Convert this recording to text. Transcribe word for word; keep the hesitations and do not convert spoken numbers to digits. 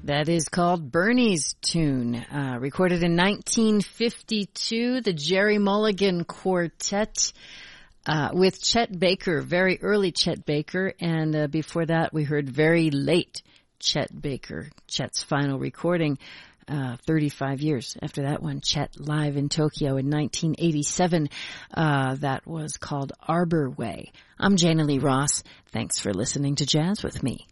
That is called Bernie's Tune, uh, recorded in nineteen fifty-two, the Jerry Mulligan Quartet, uh, with Chet Baker, very early Chet Baker, and uh, before that we heard very late Chet Baker, Chet's final recording, uh, thirty-five years after that one, Chet live in Tokyo in nineteen eighty-seven, uh, that was called Arbor Way. I'm Jana Lee Ross. Thanks for listening to Jazz with me.